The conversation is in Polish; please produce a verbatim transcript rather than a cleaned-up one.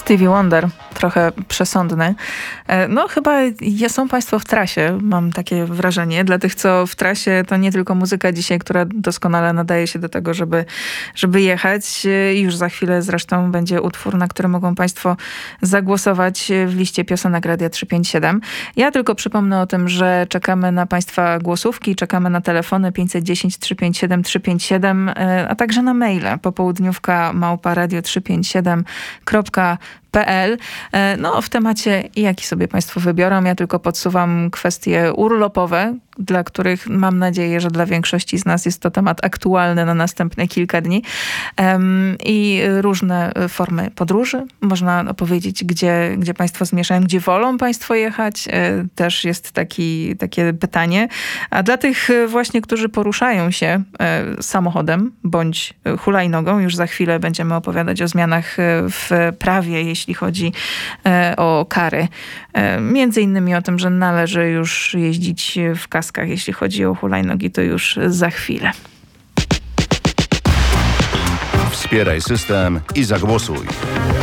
Stevie Wonder, trochę przesądny. No chyba są Państwo w trasie, mam takie wrażenie. Dla tych, co w trasie, to nie tylko muzyka dzisiaj, która doskonale nadaje się do tego, żeby, żeby jechać. Już za chwilę zresztą będzie utwór, na który mogą Państwo zagłosować w liście piosenek Radia trzysta pięćdziesiąt siedem. Ja tylko przypomnę o tym, że czekamy na Państwa głosówki, czekamy na telefony pięćset dziesięć trzysta pięćdziesiąt siedem trzysta pięćdziesiąt siedem, a także na maile popołudniówka małpa radio trzysta pięćdziesiąt siedem kropka p l. No, w temacie jaki sobie Państwo wybiorą. Ja tylko podsuwam kwestie urlopowe, dla których mam nadzieję, że dla większości z nas jest to temat aktualny na następne kilka dni. Um, I różne formy podróży. Można opowiedzieć, gdzie, gdzie Państwo zmierzają, gdzie wolą Państwo jechać. E, też jest taki, takie pytanie. A dla tych właśnie, którzy poruszają się e, samochodem bądź hulajnogą, już za chwilę będziemy opowiadać o zmianach w prawie, jeśli chodzi e, o kary. E, między innymi o tym, że należy już jeździć w kaskach, jeśli chodzi o hulajnogi, to już za chwilę. Wspieraj system i zagłosuj.